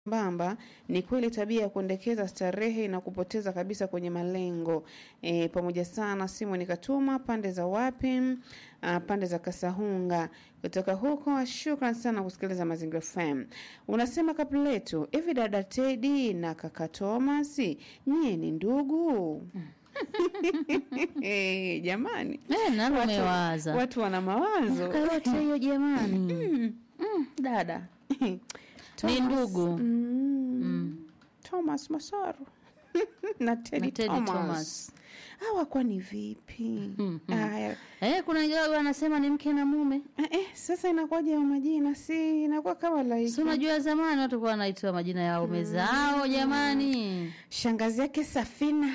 Mbamba ni kweli tabia ya kuendekeza starehe na kupoteza kabisa kwenye malengo. Pamoja sana simu nikatuma pande za wapi, pande za Kasahunga. Kutoka huko shukran sana kusikiliza Mazingira FM. Unasema Kapuletu, hivi dada Teddy na kaka Thomas, nyie ni ndugu? Jamani. Nalo umewaza. Watu wana mawazo. Yote hiyo jamani. Dada. Ni ndugu. Thomas Masaru na Teddy Thomas. Hawa kwa ni vipi? Kuna wengine wanasema ni mke na mume. Sasa inakuwaje hayo majina? Si inakuwa kama like. Si unajua zamani watu kwa wanaitwa majina ya waume zao jamani. Shangazi yake Safina.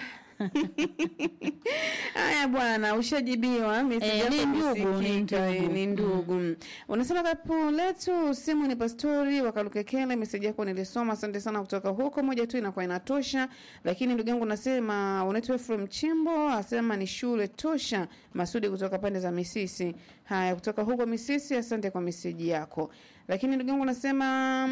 Haya bwana, ushajibiwa message ni ndugu. Unasema Kapuletu, simu ni pastori wakalukekele, message yako nilisoma, asante sana kutoka huko, moja tu inakuwa inatosha. Lakini ndugu yangu nasema unaitwa Ephraim Chimbo, asema ni shule tosha. Masudi kutoka pande za Misisi. Haya kutoka huko Misisi, asante kwa message yako. Lakini ndugu yangu nasema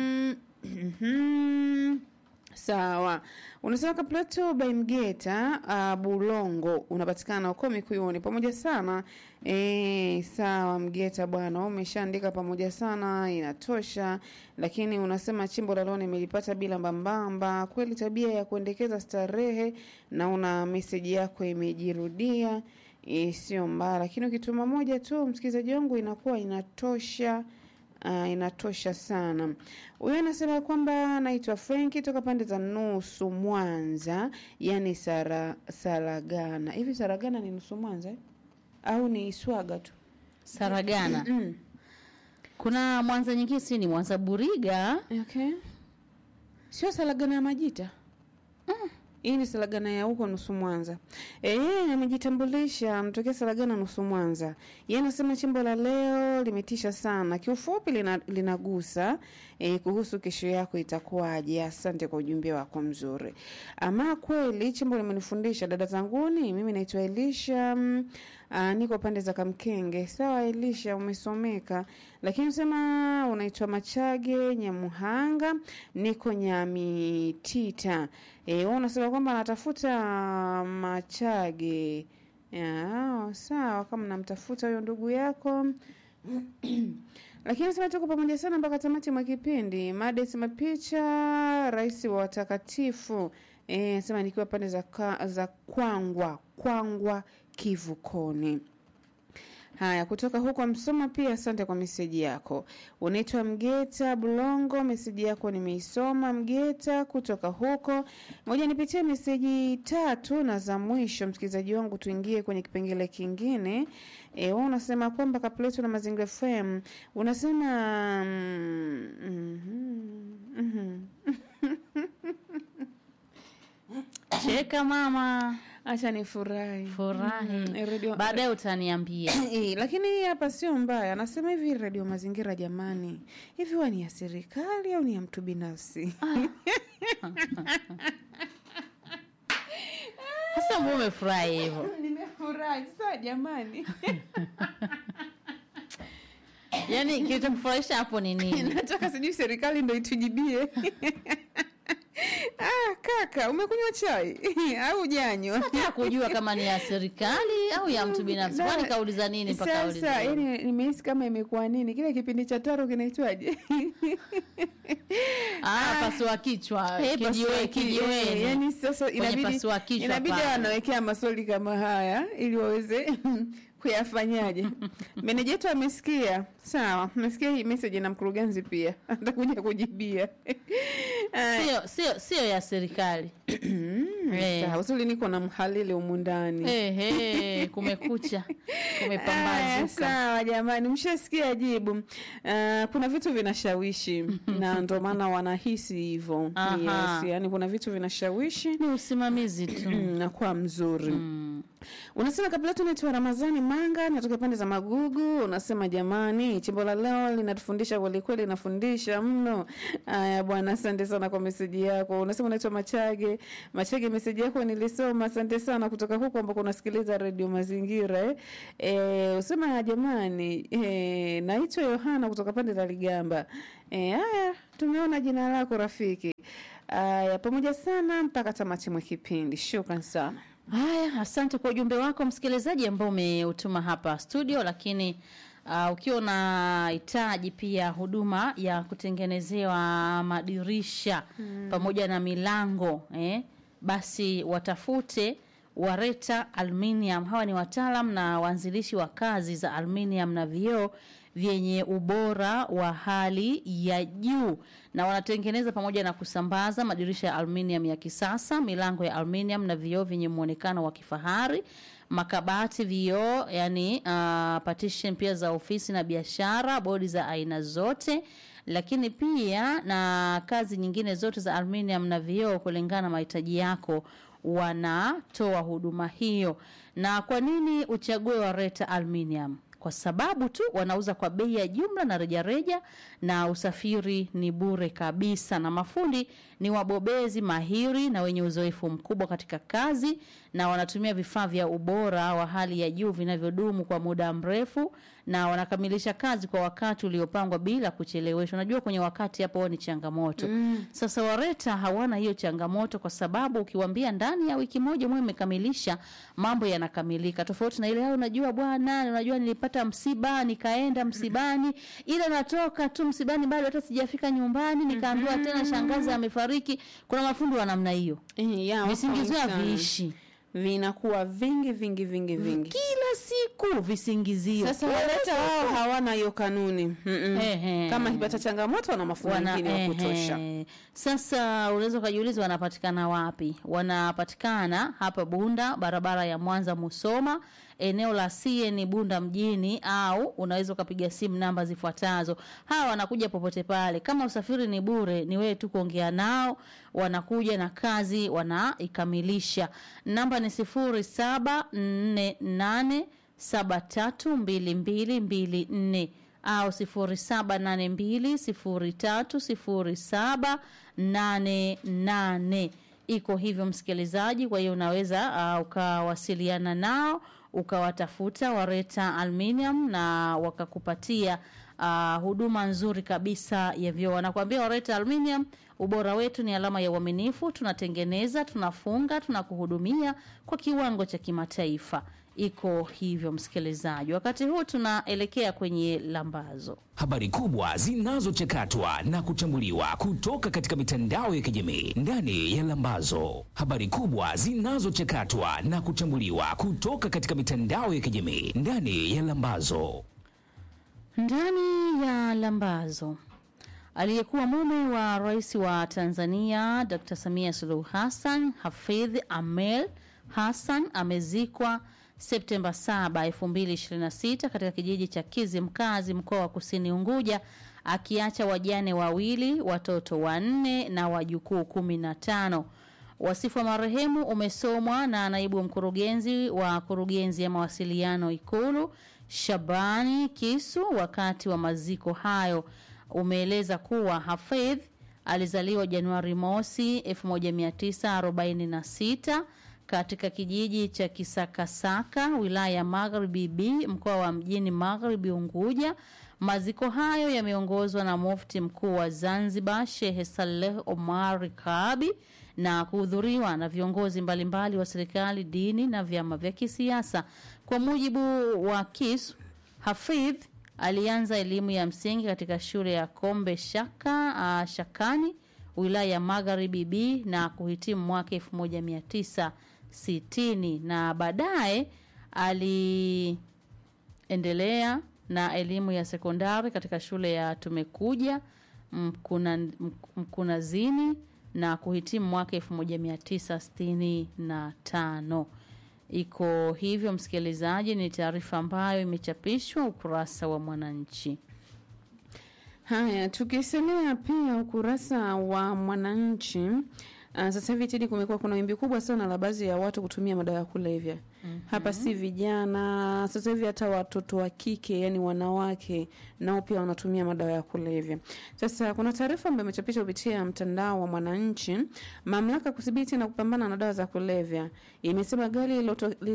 sawa. Unasema Kapuletu by Mgeta, Bulongo, unapatikana huko Mikuyuni. Pamoja sana. Sawa Mgeta bwana, umeshaandika pamoja sana, inatosha. Lakini unasema chimbo la leo nimelipata bila mbambamba. Kweli tabia ya kuendekeza starehe na una message yako imejirudia. Sio mbaya, lakini ukituma moja tu msikilizaji wangu inakuwa inatosha. Inatosha sana. Huyo anasema kwamba naitwa Frankie toka pande za nusu Mwanza, yani Saragana. Hivi Saragana ni nusu Mwanza au ni Swaga tu? Saragana. Kuna Mwanza nyingine, si ni Mwanza Buriga. Okay. Sio Saragana ya Majita. Hii ni Saragana ya huko nusu Mwanza. Amejitambulisha mtokea Saragana nusu Mwanza. Yeye anasema chimbo la leo limetisha sana. Kiufupi linagusa kuhusu kesho yako itakuwaje. Asante kwa ujumbe wako mzuri. Ama kweli chimbo limenifundisha dada zanguni. Mimi naitwa Elisha, niko pande za Kamkenge. Sawa Elisha, umesomeka. Lakini unasema unaitwa Machage Nyamuhanga, niko Nyamitita. Unasema kwamba anatafuta Machage. Sawa, kama namtafuta huyo ndugu yako. Lakini sema tuko pamoja sana mpaka tamati mwa kipindi. Mades mapicha rais wa watakatifu. Sema nikiwa pande za Kwangwa Kivukoni. Haya kutoka huko Msoma pia asante kwa message yako. Unaitwa Mgeta Bulongo, message yako nimeisoma Mgeta kutoka huko. Ngoja nipitie message 3 na za mwisho msikilizaji wangu tuingie kwenye kipengele kingine. Wewe unasema kwamba Kapuletu na Mazingira FM unasema Cheka mama. Acha nifurahi. Baadaye utaniambia. Lakini hapa sio mbaya. Anasema hivi Radio Mazingira jamani. Hivi wani ya serikali au ni ya mtu binafsi? Sasa mbona umefurahi hivyo? Nimefurahi sasa jamani. Yaani kitu kufurahisha hapo ni nini? Nataka sijui serikali ndio itujibie. Kaka, umekunywa chai au janyo? Nataka kujua kama ni ya serikali au ya mtu binafsi. Kwani kauliza nini mpaka kauliza? Sasa yani nimehisi kama imekuwa nini? Kile kipindi cha Taro kinaitwaje? Pasua kichwa, kijiweni. Yani sasa inabidi wanawekea maswali kama haya ili waweze kuyafanyaje. Meneja wetu amesikia. Sawa, amesikia hii message na mkurugenzi pia. Atakuja kujibia. Sio ya serikali. Sawa, usuli niko na mhalili humu ndani. Kumekucha. Kumepambazuka. Sawa jamani, mshasikia jibu. Kuna vitu vinashawishi na ndio maana wanahisi hivyo. Yes, yani kuna vitu vinashawishi, ni usimamizi tu na kwa mzuri. Unasema Kapuletu naitwa Ramazani Manga, natoka pande za Magugu. Unasema jamani, chimbo la leo linatufundisha kweli linafundisha mno. Bwana asante sana kwa message yako. Unasema unaitwa Machage message yako nilisoma. Asante sana kutoka huko ambako unasikiliza Radio Mazingira. Usema jamani, naitwa Yohana kutoka pande za Ligamba. Haya, tumeona jina lako rafiki. Pamoja sana mpaka tamati mwa kipindi. Shukrani sana. Haya, asante kwa ujumbe wako msikilizaji ambao umeutuma hapa studio, lakini ukiwa unahitaji pia huduma ya kutengenezewa madirisha pamoja na milango, basi watafute Wareta Aluminium. Hawa ni wataalam na waanzilishi wa kazi za aluminium na vioo vyenye ubora wa hali ya juu, na wanatengeneza pamoja na kusambaza madirisha ya aluminium ya kisasa, milango ya aluminium na vioo vyenye muonekano wa kifahari, makabati vioo, yani partition pia za ofisi na biashara, bodi za aina zote, lakini pia na kazi nyingine zote za aluminium na vioo kulingana na mahitaji yako, wanatoa huduma hiyo. Na kwa nini uchague Wareta Aluminium? Kwa sababu tu wanauza kwa bei ya jumla na rejareja, na usafiri ni bure kabisa, na mafundi ni wabobezi mahiri na wenye uzoefu mkubwa katika kazi, na wanatumia vifaa vya ubora wa hali ya juu vinavyodumu kwa muda mrefu, na wanakamilisha kazi kwa wakati uliopangwa bila kucheleweshwa. Unajua kwenye wakati hapo ni changamoto. Sasa Wareta hawana hiyo changamoto, kwa sababu ukiwaambia ndani ya wiki moja mwe mmekamilisha, mambo yanakamilika. Tofauti na ile yao, unajua bwana, unajua nilipata msiba nikaenda msibani, ile natoka tu msibani bado hata sijafika nyumbani nikaambiwa tena shangazi amefariki. Kuna mafundi wa namna hiyo. Visingizio viishi vinakuwa vingi kila siku visingizio. Sasa Wareta wao hawana hiyo kanuni. Kama kipata changamoto wana mafundi wengine wa kutosha. Sasa unaweza kujiuliza wanapatikana wapi? Wanapatikana hapa Bunda, barabara ya Mwanza Musoma, eneo la CN Bunda mjini, au unaweza kupiga simu namba zifuatazo. Hawa wanakuja popote pale. Kama usafiri ni bure, ni wewe tu kuongea nao, wanakuja na kazi wanaikamilisha. Namba ni 0748732224 au 0782030788. Iko hivyo msikilizaji, kwa hiyo unaweza ukawasiliana nao, ukawatafuta Wareta Aluminium na wakakupatia huduma nzuri kabisa ya vioo. Wanakuambia Wareta Aluminium, ubora wetu ni alama ya uaminifu, tunatengeneza, tunafunga, tunakuhudumia kwa kiwango cha kimataifa. Iko hivyo msikilizaji. Wakati huu tunaelekea kwenye lambazo. Habari kubwa zinazochakatwa na kuchambuliwa kutoka katika mitandao ya kijamii ndani ya lambazo. Habari kubwa zinazochakatwa na kuchambuliwa kutoka katika mitandao ya kijamii ndani ya lambazo. Ndani ya lambazo. Aliyekuwa mume wa Rais wa Tanzania Dr. Samia Suluhu Hassan, Hafidh Amel Hassan, amezikwa Septemba 7, 2026 katika kijiji cha Kizimkazi, mkoa wa Kusini Unguja, akiacha wajane wawili, watoto 4 na wajukuu 15. Wasifu wa marehemu umesomwa na naibu mkurugenzi wa kurugenzi ya mawasiliano Ikulu, Shabani Kisu, wakati wa maziko hayo. Umeeleza kuwa Hafidh alizaliwa Januari mosi 1946 katika kijiji cha Kisakasaka, wilaya ya Magharibi B, mkoa wa Mjini Magharibi Unguja. Maziko hayo yameongozwa na Mufti Mkuu wa Zanzibar Sheikh Saleh Omar Kaabi na kuhudhuriwa na viongozi mbalimbali wa serikali, dini na vyama vya kisiasa. Kwa mujibu wa Kisu, Hafidh alianza elimu ya msingi katika shule ya Kombe Shakani, wilaya ya Magharibi B, na kuhitimu mwaka 1960, na baadaye aliendelea na elimu ya sekondari katika shule ya Tumekuja Mkunazini na kuhitimu mwaka 1965. Iko hivyo msikilizaji, ni taarifa ambayo imechapishwa ukurasa wa Mwananchi. Haya, tukisemea pia ukurasa wa Mwananchi, Sasa hivi tidi kumekuwa kuna wimbi kubwa sana la baadhi ya watu kutumia madawa ya kulevya. Hapa si vijana, sasa hivi hata watoto wa kike, yani wanawake, nao pia wanatumia madawa ya kulevya. Sasa kuna taarifa ambayo imechapishwa kupitia mtandao wa Mwananchi. Mamlaka kudhibiti na kupambana na dawa za kulevya imesema gari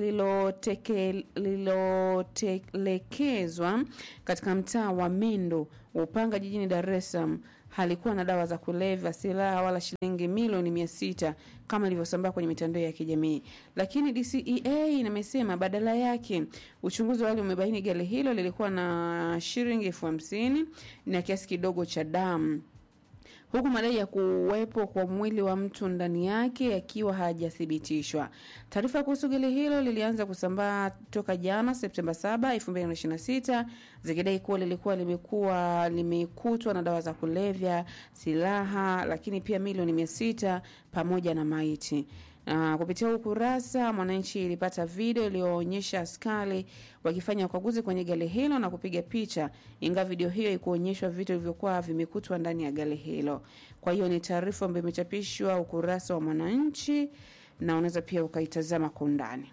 lililotelekezwa katika mtaa wa Mendo, Upanga, jijini Dar es Salaam halikuwa na dawa za kulevya, silaha wala shilingi milioni 600 kama ilivyosambaa kwenye mitandao ya kijamii. Lakini DCEA inamesema badala yake uchunguzi wale umebaini gari hilo lilikuwa na shilingi 50,000 na kiasi kidogo cha damu, huku madai ya kuwepo kwa mwili wa mtu ndani yake yakiwa hajathibitishwa. Taarifa kuhusu gari hilo lilianza kusambaa toka jana Septemba 7, 2026 zikidai kuwa lilikuwa limekutwa na dawa za kulevya, silaha, lakini pia milioni 600 pamoja na maiti. Kupitia ukurasa Mwananchi ilipata video iliyoonyesha askari wakifanya ukaguzi kwenye gari hilo na kupiga picha, ingawa video hiyo ikuonyeshwa vitu vilivyokuwa vimekutwa ndani ya gari hilo. Kwa hiyo ni taarifa ambayo imechapishwa ukurasa wa Mwananchi na unaweza pia ukaitazama kwa undani.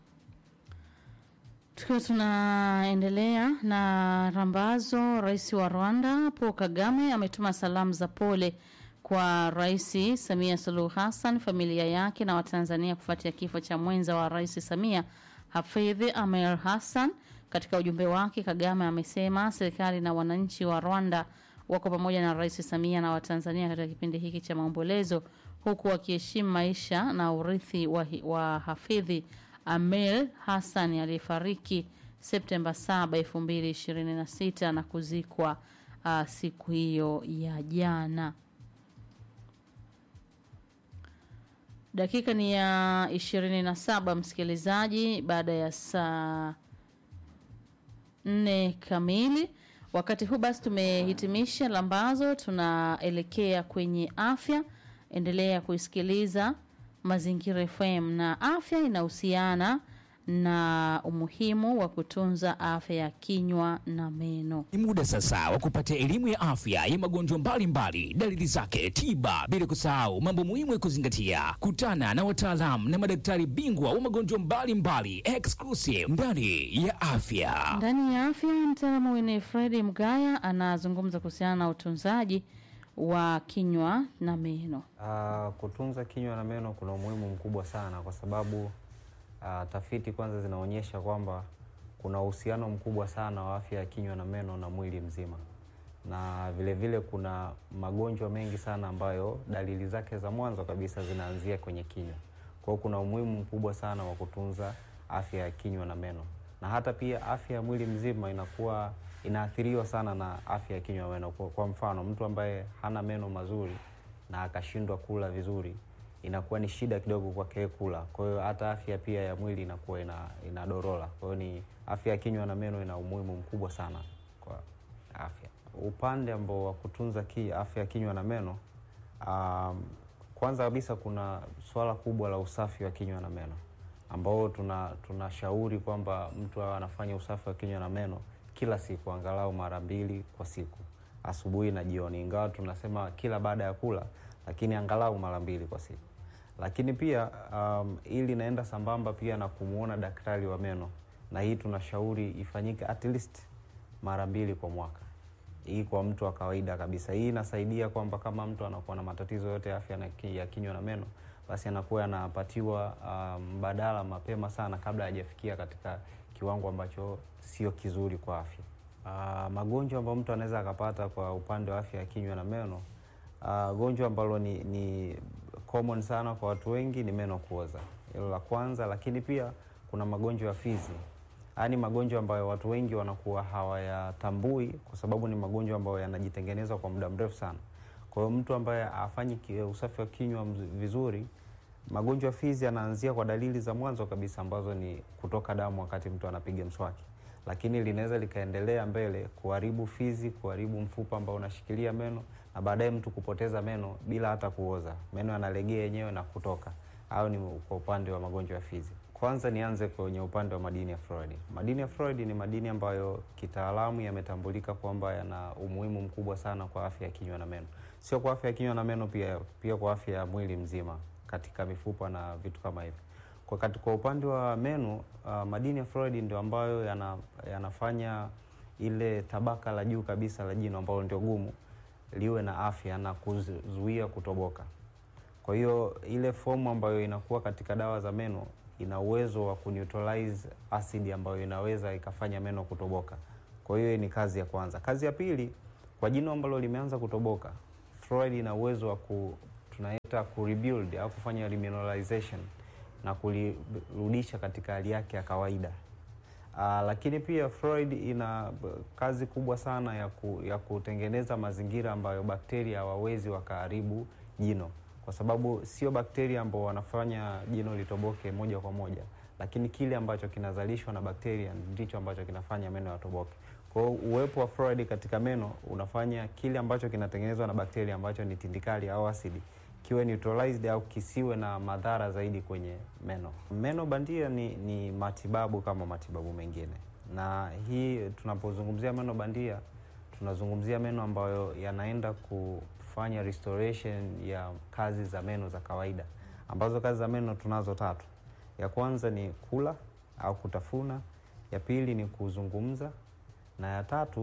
Tukiwa tunaendelea na rambazo, Rais wa Rwanda Paul Kagame ametuma salamu za pole kwa Rais Samia Suluhu Hassan, familia yake na Watanzania kufuatia kifo cha mwenza wa Rais Samia, Hafidh Amer Hassan. Katika ujumbe wake, Kagame amesema serikali na wananchi wa Rwanda wako pamoja na Rais Samia na Watanzania katika kipindi hiki cha maombolezo, huku wakiheshimu maisha na urithi wa Hafidh Amer Hassan aliyefariki Septemba 7, 2026 na kuzikwa siku hiyo ya jana. Dakika ni ya 27 msikilizaji, baada ya saa 4 kamili. Wakati huu basi tumehitimisha lambazo, tunaelekea kwenye afya. Endelea kuisikiliza Mazingira FM, na afya inahusiana na umuhimu wa kutunza afya ya kinywa na meno. Ni muda sasa wa kupata elimu ya afya ya magonjwa mbalimbali, dalili zake, tiba, bila kusahau mambo muhimu ya kuzingatia. Kutana na wataalamu na madaktari bingwa wa magonjwa mbalimbali exclusive ndani ya afya. Ndani ya afya, mtaalamu ni Fred Mgaya anazungumza kuhusiana na utunzaji wa kinywa na meno. Kutunza kinywa na meno kuna umuhimu mkubwa sana, kwa sababu tafiti kwanza zinaonyesha kwamba kuna uhusiano mkubwa sana wa afya ya kinywa na meno na mwili mzima. Na vile vile kuna magonjwa mengi sana ambayo dalili zake za mwanzo kabisa zinaanzia kwenye kinywa. Kwa hiyo kuna umuhimu mkubwa sana wa kutunza afya ya kinywa na meno. Na hata pia afya ya mwili mzima inaathiriwa sana na afya ya kinywa na meno. Kwa mfano, mtu ambaye hana meno mazuri na akashindwa kula vizuri, inakuwa ni shida kidogo kwake kula. Kwa hiyo hata afya pia ya mwili inakuwa inadorola. Kwa hiyo ni afya ya kinywa na meno ina umuhimu mkubwa sana kwa afya. Upande ambao wa kutunza afya ya kinywa na meno, kwanza kabisa kuna swala kubwa la usafi wa kinywa na meno, ambao tunashauri kwamba mtu anafanya usafi wa kinywa na meno kila siku, angalau mara 2 kwa siku, asubuhi na jioni. Ingawa tunasema kila baada ya kula, lakini angalau mara 2 kwa siku. Lakini pia ili naenda sambamba pia na kumuona daktari wa meno, na hii tunashauri ifanyike at least mara 2 kwa mwaka. Hii kwa mtu wa kawaida kabisa. Hii inasaidia kwamba kama mtu anakuwa na matatizo yote afya ya kinywa na meno, basi anakuwa anapatiwa mbadala mapema sana kabla hajafikia katika kiwango ambacho sio kizuri kwa afya. Magonjwa ambayo mtu anaweza akapata kwa upande wa afya ya kinywa na meno, gonjwa ambalo ni common sana kwa watu wengi ni meno kuoza. Hilo la kwanza. Lakini pia kuna magonjwa ya fizi. Yaani magonjwa ambayo watu wengi wanakuwa hawayatambui, kwa sababu ni magonjwa ambayo yanajitengeneza kwa muda mrefu sana. Kwa hiyo mtu ambaye afanyi usafi wa kinywa vizuri, magonjwa ya fizi yanaanzia kwa dalili za mwanzo kabisa ambazo ni kutoka damu wakati mtu anapiga mswaki. Lakini linaweza likaendelea mbele kuharibu fizi, kuharibu mfupa ambao unashikilia meno, na baadaye mtu kupoteza meno bila hata kuoza. Meno yanalegea yenyewe na kutoka. Au ni kwa upande wa magonjwa ya fizi. Kwanza nianze kwenye upande wa madini ya fluoride. Madini ya fluoride ni madini ambayo kitaalamu yametambulika kwamba yana umuhimu mkubwa sana kwa afya ya kinywa na meno. sio kwa afya ya kinywa na meno, pia kwa afya ya mwili mzima katika mifupa na vitu kama hivi. Kwa upande wa meno, madini ya fluoride ndio ambayo yanafanya ile tabaka la juu kabisa la jino ambalo ndio gumu liwe na afya na kuzuia kutoboka. Kwa hiyo ile fomu ambayo inakuwa katika dawa za meno ina uwezo wa kuneutralize acid ambayo inaweza ikafanya meno kutoboka. Kwa hiyo ni kazi ya kwanza. Kazi ya pili, kwa jino ambalo limeanza kutoboka, fluoride ina uwezo wa tunaita rebuild au kufanya remineralization na kulirudisha katika hali yake ya kawaida. Lakini pia fluoride ina kazi kubwa sana ya kutengeneza mazingira ambayo bakteria hawawezi wakaharibu jino, kwa sababu sio bakteria ambao wanafanya jino litoboke moja kwa moja, lakini kile ambacho kinazalishwa na bakteria ndicho ambacho kinafanya meno yatoboke. Kwa hiyo uwepo wa fluoride katika meno unafanya kile ambacho kinatengenezwa na bakteria ambacho ni tindikali au asidi kiwe neutralized au kisiwe na madhara zaidi kwenye meno. Meno bandia ni matibabu kama matibabu mengine. Na hii tunapozungumzia meno bandia, tunazungumzia meno ambayo yanaenda kufanya restoration ya kazi za meno za kawaida. Ambazo kazi za meno tunazo 3. Ya kwanza ni kula au kutafuna, ya pili ni kuzungumza, na ya 3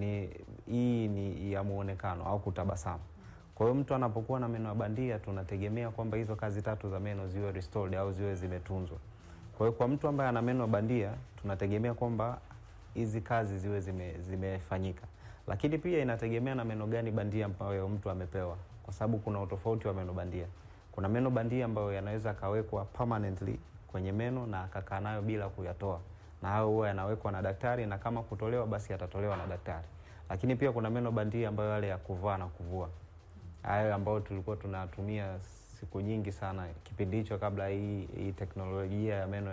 ni ya muonekano au kutabasamu. Kwa hiyo mtu anapokuwa na meno bandia, tunategemea kwamba hizo kazi 3 za meno ziwe restored au ziwe zimetunzwa. Kwa hiyo kwa mtu ambaye ana meno bandia, tunategemea kwamba hizi kazi ziwe zimefanyika. Lakini pia inategemea na meno gani bandia ambayo mtu amepewa, kwa sababu kuna utofauti wa meno bandia. Kuna meno bandia ambayo yanaweza kawekwa permanently kwenye meno na akakaa nayo bila kuyatoa, na hao huwa yanawekwa na daktari, na kama kutolewa basi yatatolewa na daktari. Lakini pia kuna meno bandia ambayo yale ya kuvaa na kuvua, hayo ambayo tulikuwa tunatumia siku nyingi sana kipindi hicho kabla hii teknolojia ya meno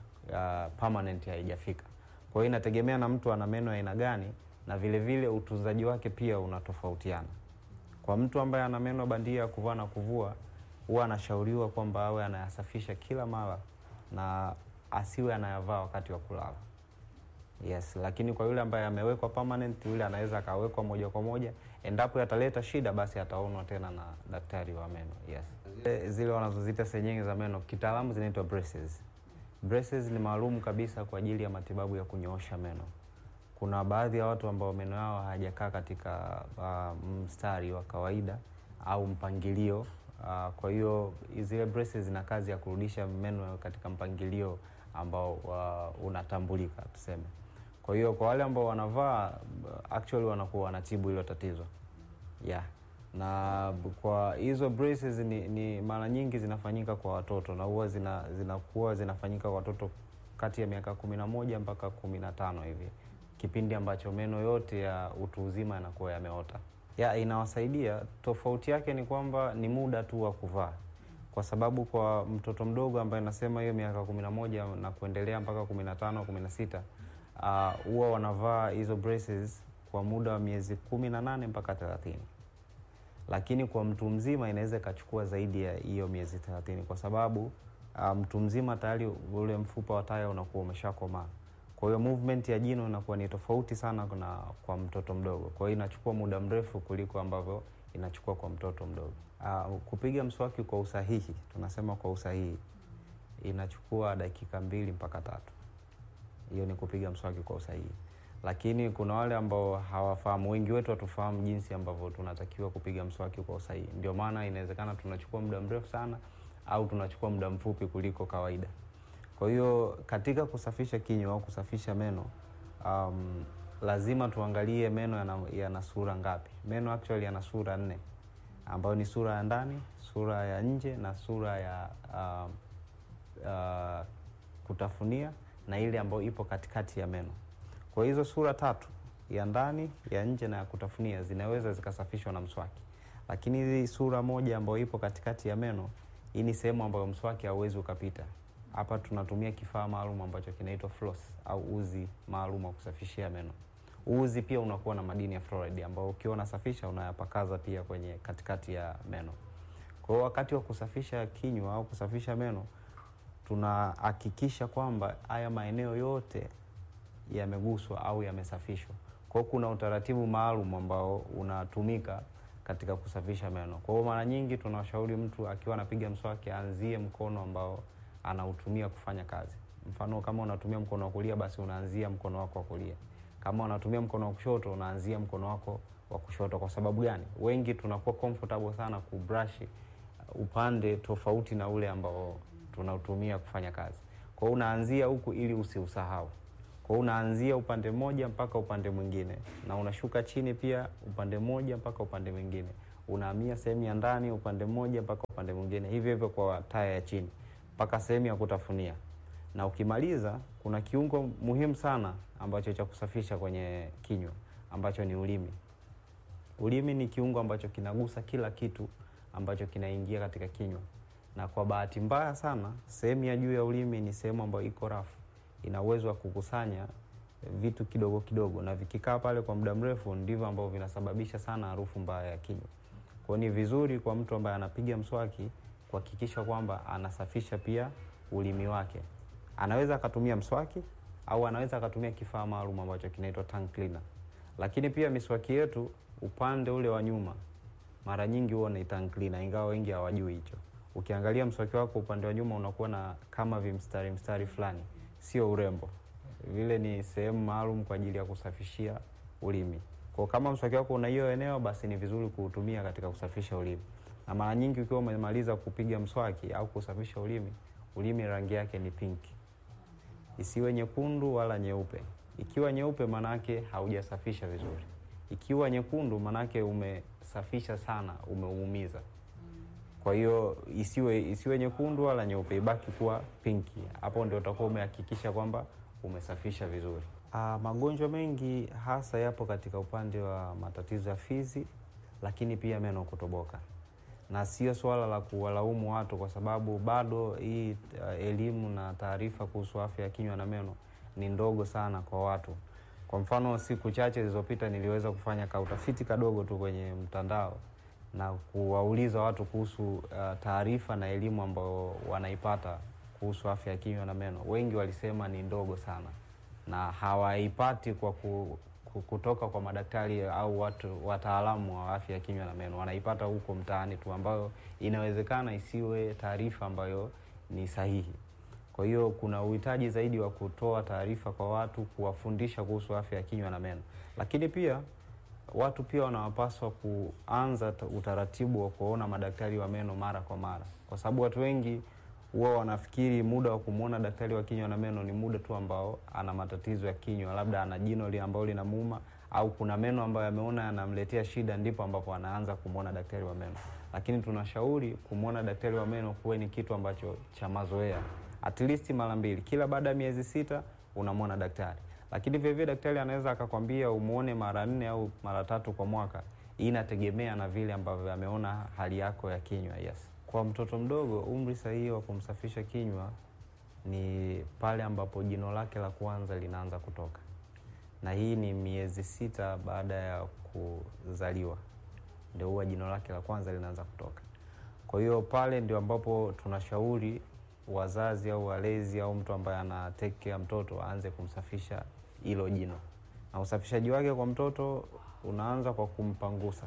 ya permanent haijafika. Kwa hiyo inategemea na mtu ana meno ya aina gani, na vile vile utunzaji wake pia unatofautiana. Kwa mtu ambaye ana meno bandia ya kuvaa na kuvua, huwa anashauriwa kwamba awe anayasafisha kila mara na asiwe anayavaa wakati wa kulala. Yes, lakini kwa yule ambaye amewekwa permanent, yule anaweza akawekwa moja kwa moja. Endapo yataleta shida, basi ataonwa tena na daktari wa meno. Yes. Zile wanazozita senyenge za meno kitaalamu zinaitwa braces. Braces ni maalum kabisa kwa ajili ya matibabu ya kunyoosha meno. Kuna baadhi ya watu ambao meno yao hayajakaa katika mstari wa kawaida au mpangilio. Kwa hiyo zile braces zina kazi ya kurudisha meno katika mpangilio ambao unatambulika tuseme. Kwa hiyo kwa wale ambao wanavaa, actually wanakuwa wanatibu hilo tatizo. Yeah. Na kwa hizo braces ni mara nyingi zinafanyika kwa watoto, na huwa zinakuwa zinafanyika kwa watoto kati ya miaka 11 mpaka 15 hivi. Kipindi ambacho meno yote ya utu uzima yanakuwa yameota. Inawasaidia. Tofauti yake ni kwamba ni muda tu wa kuvaa. Kwa sababu kwa mtoto mdogo ambaye nasema hiyo miaka 11 na kuendelea mpaka 15 16, huwa wanavaa hizo braces kwa muda wa miezi 18 mpaka 30. Lakini kwa mtu mzima inaweza ikachukua zaidi ya hiyo miezi 30, kwa sababu mtu mzima tayari ule mfupa wa taya unakuwa umeshakomaa. Kwa hiyo movement ya jino inakuwa ni tofauti sana na kwa mtoto mdogo. Kwa hiyo inachukua muda mrefu kuliko ambavyo inachukua kwa mtoto mdogo. Kupiga mswaki kwa usahihi, tunasema kwa usahihi, inachukua dakika 2 mpaka 3. Hiyo ni kupiga mswaki kwa usahihi. Lakini kuna wale ambao hawafahamu, wengi wetu hatufahamu jinsi ambavyo tunatakiwa kupiga mswaki kwa usahihi. Ndio maana inawezekana tunachukua muda mrefu sana au tunachukua muda mfupi kuliko kawaida. Kwa hiyo katika kusafisha kinywa au kusafisha meno, lazima tuangalie meno yana sura ngapi. Meno actually yana sura 4, ambayo ni sura ya ndani, sura ya nje na sura ya kutafunia, na ile ambayo ipo katikati ya meno. Kwa hizo sura 3, ya ndani, ya nje na ya kutafunia, zinaweza zikasafishwa na mswaki. Lakini hii sura moja ambayo ipo katikati ya meno, hii ni sehemu ambayo mswaki hauwezi ukapita. Hapa tunatumia kifaa maalum ambacho kinaitwa floss au uzi maalum wa kusafishia meno. Uzi pia unakuwa na madini ya fluoride ambao ukiwa unasafisha unayapakaza pia kwenye katikati ya meno. Kwa hiyo wakati wa kusafisha kinywa au kusafisha meno, tunahakikisha kwamba haya maeneo yote yameguswa au yamesafishwa. Kwa hiyo kuna utaratibu maalum ambao unatumika katika kusafisha meno. Kwa hiyo mara nyingi tunashauri mtu akiwa anapiga mswaki aanzie mkono ambao anautumia kufanya kazi. Mfano kama unatumia mkono wa kulia, basi unaanzia mkono wako wa kulia. Kama unatumia mkono wa kushoto, unaanzia mkono wako wa kushoto. Kwa sababu gani? Wengi tunakuwa comfortable sana kubrush upande tofauti na ule ambao tunautumia kufanya kazi. Kwa hiyo unaanzia huku ili usiusahau. Kwa hiyo unaanzia upande mmoja mpaka upande mwingine, na unashuka chini pia upande mmoja mpaka upande mwingine. Unahamia sehemu ya ndani upande mmoja mpaka upande mwingine. Hivyo hivyo kwa taya ya chini mpaka sehemu ya kutafunia. Na ukimaliza, kuna kiungo muhimu sana ambacho cha kusafisha kwenye kinywa ambacho ni ulimi. Ulimi ni kiungo ambacho kinagusa kila kitu ambacho kinaingia katika kinywa. Na kwa bahati mbaya sana, sehemu ya juu ya ulimi ni sehemu ambayo iko rafu. Ina uwezo wa kukusanya vitu kidogo kidogo, na vikikaa pale kwa muda mrefu ndivyo ambavyo vinasababisha sana harufu mbaya ya kinywa. Kwa ni vizuri kwa mtu ambaye anapiga mswaki kuhakikisha kwamba anasafisha pia ulimi wake. Anaweza akatumia mswaki au anaweza akatumia kifaa maalum ambacho kinaitwa tongue cleaner. Lakini pia miswaki yetu upande ule wa nyuma mara nyingi huwa ni tongue cleaner, ingawa wengi hawajui hicho. Ukiangalia mswaki wako upande wa nyuma unakuwa na kama mstari fulani, sio urembo. Vile ni sehemu maalum kwa ajili ya kusafishia ulimi. Kwa kama mswaki wako una hiyo eneo, basi ni vizuri kuutumia katika kusafisha ulimi. Na mara nyingi ukiwa umemaliza kupiga mswaki au kusafisha ulimi rangi yake ni pinki. Isiwe nyekundu wala nyeupe. Ikiwa nyeupe manake haujasafisha vizuri. Ikiwa nyekundu manake umesafisha sana, umeumiza. Kwa hiyo isiwe nyekundu wala nyeupe, ibaki kuwa pinki. Hapo ndio utakuwa umehakikisha kwamba umesafisha vizuri. Magonjwa mengi hasa yapo katika upande wa matatizo ya fizi, lakini pia meno kutoboka. Na sio swala la kuwalaumu watu, kwa sababu bado hii elimu na taarifa kuhusu afya ya kinywa na meno ni ndogo sana kwa watu. Kwa mfano, siku chache zilizopita niliweza kufanya utafiti kadogo tu kwenye mtandao na kuwauliza watu kuhusu taarifa na elimu ambayo wanaipata kuhusu afya ya kinywa na meno. Wengi walisema ni ndogo sana na hawaipati kwa kutoka kwa madaktari au wataalamu wa afya ya kinywa na meno. Wanaipata huko mtaani tu, ambayo inawezekana isiwe taarifa ambayo ni sahihi. Kwa hiyo kuna uhitaji zaidi wa kutoa taarifa kwa watu, kuwafundisha kuhusu afya ya kinywa na meno. Lakini pia watu pia wanawapaswa kuanza utaratibu wa kuona madaktari wa meno mara kwa mara. Kwa sababu watu wengi huwa wanafikiri muda wa kumuona daktari wa kinywa na meno ni muda tu ambao ana matatizo ya kinywa, labda ana jino ambalo linamuuma au kuna meno ambayo ameona yanamletea shida, ndipo ambapo anaanza kumuona daktari wa meno. Lakini tunashauri kumuona daktari wa meno kuwe ni kitu ambacho cha mazoea. At least mara 2 kila baada ya miezi 6 unamuona daktari. Lakini vile vile daktari anaweza akakwambia umuone mara 4 au mara 3 kwa mwaka. Hii inategemea na vile ambavyo ameona hali yako ya kinywa. Yes. Kwa mtoto mdogo, umri sahihi wa kumsafisha kinywa ni pale ambapo jino lake la kwanza linaanza kutoka. Na hii ni miezi 6 baada ya kuzaliwa. Ndio huwa jino lake la kwanza linaanza kutoka. Kwa hiyo pale ndio ambapo tunashauri wazazi au walezi au mtu ambaye ana take care mtoto aanze kumsafisha hilo jino. Na usafishaji wake kwa mtoto unaanza kwa kumpangusa.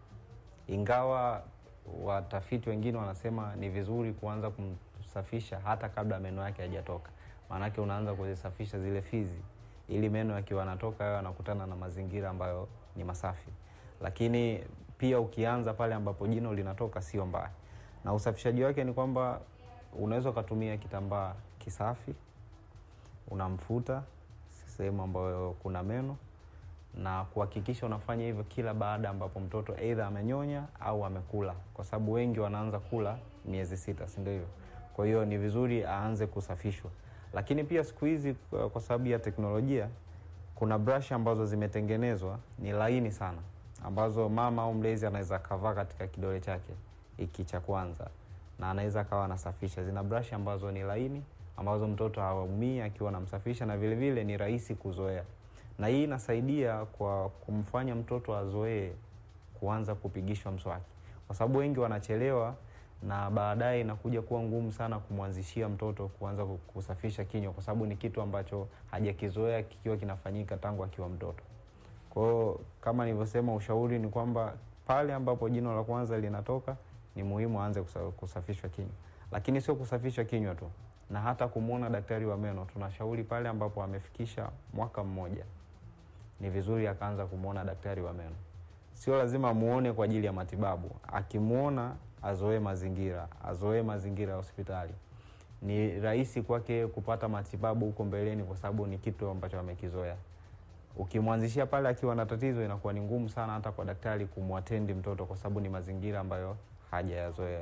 Ingawa watafiti wengine wanasema ni vizuri kuanza kumsafisha hata kabla meno yake hayajatoka. Maana yake unaanza kuzisafisha zile fizi ili meno yakiwa yanatoka yao yanakutana na mazingira ambayo ni masafi. Lakini pia ukianza pale ambapo jino linatoka sio mbaya. Na usafishaji wake ni kwamba unaweza kutumia kitambaa kisafi, unamfuta sehemu ambayo kuna meno, na kuhakikisha unafanya hivyo kila baada ambapo mtoto either amenyonya au amekula, kwa sababu wengi wanaanza kula miezi 6, si ndio hivyo? Kwa hiyo ni vizuri aanze kusafishwa. Lakini pia siku hizi kwa sababu ya teknolojia kuna brush ambazo zimetengenezwa ni laini sana, ambazo mama au mlezi anaweza kavaa katika kidole chake hiki cha kwanza na anaweza kawa anasafisha. Zina brush ambazo ni laini, ambazo mtoto haumii akiwa anamsafisha, na vile vile ni rahisi kuzoea. Na hii inasaidia kwa kumfanya mtoto azoee kuanza kupigishwa mswaki. Kwa sababu wengi wanachelewa na baadaye inakuja kuwa ngumu sana kumwanzishia mtoto kuanza kusafisha kinywa, kwa sababu ni kitu ambacho hajakizoea kikiwa kinafanyika tangu akiwa mtoto. Kwa hiyo kama nilivyosema, ushauri ni kwamba pale ambapo jino la kwanza linatoka ni muhimu aanze kusafishwa kinywa. Lakini sio kusafishwa kinywa tu, na hata kumuona daktari wa meno. Tunashauri pale ambapo amefikisha mwaka mmoja ni vizuri akaanza kumuona daktari wa meno. Sio lazima muone kwa ajili ya matibabu. Akimuona azoee mazingira ya hospitali. Ni rahisi kwake kupata matibabu huko mbeleni kwa sababu ni kitu ambacho amekizoea. Ukimwanzishia pale akiwa na tatizo, inakuwa ni ngumu sana hata kwa daktari kumwatendi mtoto kwa sababu ni mazingira ambayo hajayazoea.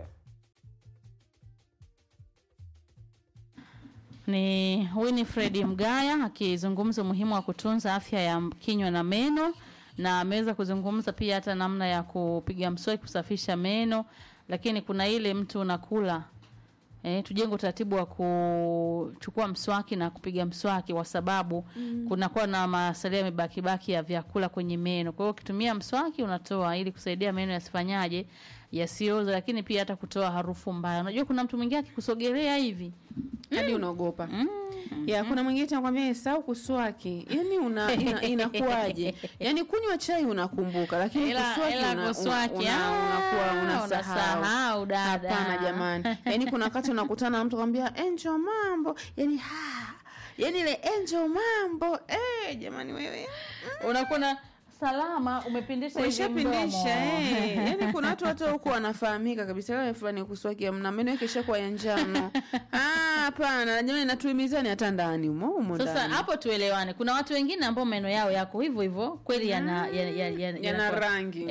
Ni Winifred Mgaya akizungumza umuhimu wa kutunza afya ya kinywa na meno, na ameweza kuzungumza pia hata namna ya kupiga mswaki kusafisha meno. Lakini kuna ile mtu unakula tujenge utaratibu wa kuchukua mswaki na kupiga mswaki kwa sababu kunakuwa na masalia mabaki ya vyakula kwenye meno. Kwa hiyo ukitumia mswaki unatoa ili kusaidia meno yasifanyaje, yasioze, lakini pia hata kutoa harufu mbaya. Unajua kuna mtu mwingine akikusogelea hivi hadi unaogopa. Ya kuna mwingine anakuambia sahau kuswaki. Yaani inakuaje? Yaani kunywa chai unakumbuka, lakini kuswaki unakuwa unasahau dada. Hapana jamani. Yaani kuna wakati unakutana na mtu akwambia Angel mambo. Yaani yaani ile Angel mambo. Jamani wewe. Unakuwa salama umepindisha hivi mdomo. Yaani kuna watu huko wanafahamika kabisa wale fulani kuswaki na meno yake ishakuwa ya njano. Hapana, jamani natuimizani hata ndani humo ndani. Sasa hapo tuelewane. Kuna watu wengine ambao meno yao yako hivyo kweli yana rangi.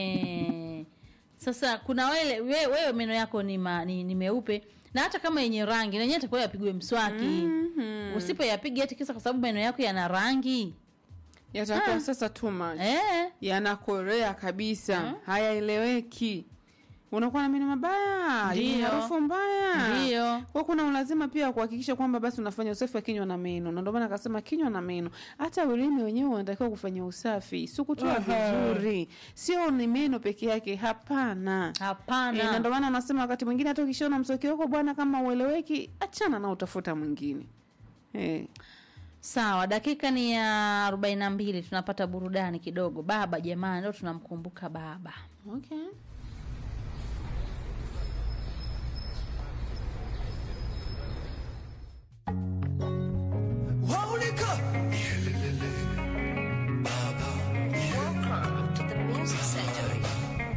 Sasa kuna wewe meno yako ni meupe, na hata kama yenye rangi na yenyewe atakuwa yapigwe mswaki. Usipoyapiga eti kisa kwa sababu meno yako yana rangi, yatakuwa sasa too much. Yanakorea kabisa. Hayaeleweki. Unakuwa na meno mabaya, yenye harufu mbaya. Ndio. Kwa kuna ulazima pia kuhakikisha kwamba basi unafanya usafi wa kinywa na meno. Na ndio maana akasema kinywa na meno. Hata ulimi wenyewe unatakiwa kufanya usafi. Si kutoa vizuri. Sio ni meno peke yake, hapana. Na ndio maana anasema wakati mwingine hata ukishaona mswaki wako bwana kama ueleweki, achana na utafuta mwingine. Sawa, dakika ni ya 42, tunapata burudani kidogo. Baba jamani, leo tunamkumbuka baba. Okay.